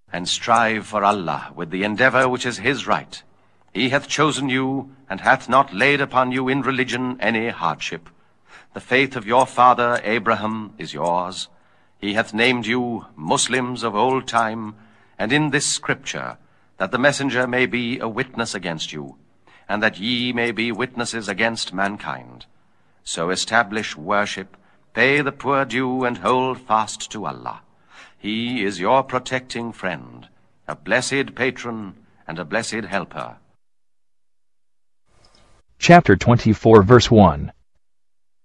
and strive for Allah with the endeavor which is his right. He hath chosen you, and hath not laid upon you in religion any hardship. The faith of your father Abraham is yours. He hath named you Muslims of old time, and in this scripture, that the messenger may be a witness against you, and that ye may be witnesses against mankind. So establish worship, pay the poor due, and hold fast to Allah. He is your protecting friend, a blessed patron, and a blessed helper. Chapter 24, verse 1.